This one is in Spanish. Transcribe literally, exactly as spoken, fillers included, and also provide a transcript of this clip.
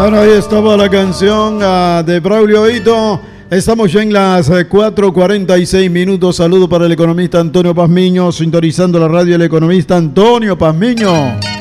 Bueno, ahí estaba la canción uh, de Braulio Hito. Estamos ya en las cuatro cuarenta y seis minutos. Saludo para el economista Antonio Pazmiño, sintonizando la radio El Economista Antonio Pazmiño.